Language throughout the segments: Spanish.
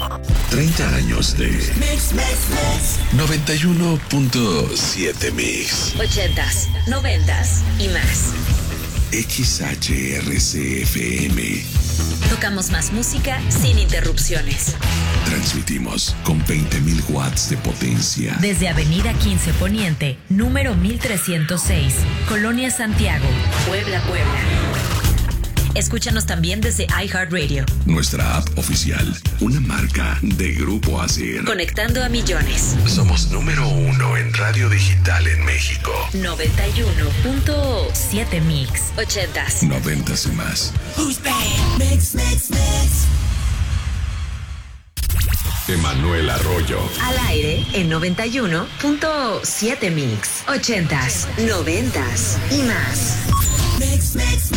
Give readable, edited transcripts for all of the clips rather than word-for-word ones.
30 años de 91.7 Mix. 80s, 90s y más. XHRCFM. Tocamos más música sin interrupciones. Transmitimos con 20.000 watts de potencia. Desde Avenida 15 Poniente, número 1306, Colonia Santiago, Puebla, Puebla. Escúchanos también desde iHeartRadio. Nuestra app oficial, una marca de Grupo ASIR. Conectando a millones. Somos número 1 en radio digital en México. 91.7 Mix. 80s. 90s y más. Who's bad? Mix. Emanuel Arroyo. Al aire en 91.7 Mix. 80s, 90s y más. Mix.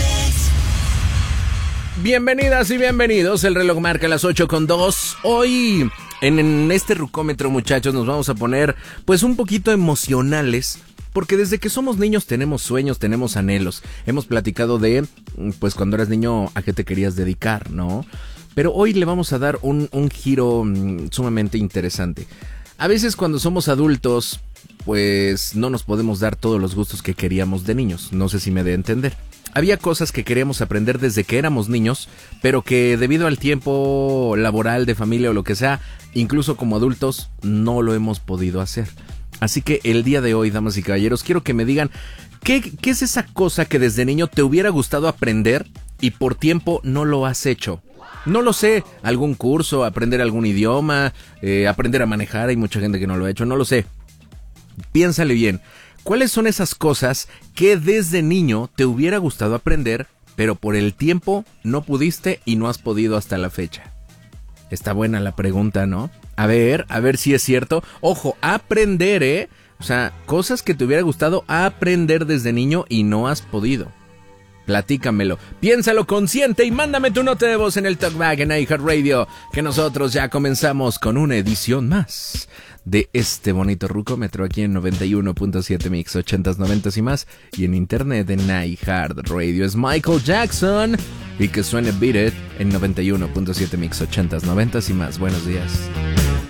Bienvenidas y bienvenidos. El reloj marca las 8:02. Hoy en este rucómetro, muchachos, nos vamos a poner pues un poquito emocionales. Porque desde que somos niños tenemos sueños, tenemos anhelos. Hemos platicado de, pues cuando eras niño, a qué te querías dedicar, ¿no? Pero hoy le vamos a dar un giro sumamente interesante. A veces cuando somos adultos, pues no nos podemos dar todos los gustos que queríamos de niños. No sé si me dé a entender. Había cosas que queríamos aprender desde que éramos niños, pero que debido al tiempo laboral, de familia o lo que sea, incluso como adultos, no lo hemos podido hacer. Así que el día de hoy, damas y caballeros, quiero que me digan ¿qué es esa cosa que desde niño te hubiera gustado aprender y por tiempo no lo has hecho? No lo sé, algún curso, aprender algún idioma, aprender a manejar, hay mucha gente que no lo ha hecho, no lo sé. Piénsale bien, ¿cuáles son esas cosas que desde niño te hubiera gustado aprender, pero por el tiempo no pudiste y no has podido hasta la fecha? Está buena la pregunta, ¿no? A ver si es cierto. Ojo, aprender, ¿eh? O sea, cosas que te hubiera gustado aprender desde niño y no has podido. Platícamelo, piénsalo consciente y mándame tu nota de voz en el Talkback en iHeartRadio, que nosotros ya comenzamos con una edición más de este bonito rucómetro aquí en 91.7 Mix, 80s, 90s y más, y en internet en iHeartRadio. Es Michael Jackson y que suene Beat It en 91.7 Mix, 80s, 90s y más. Buenos días.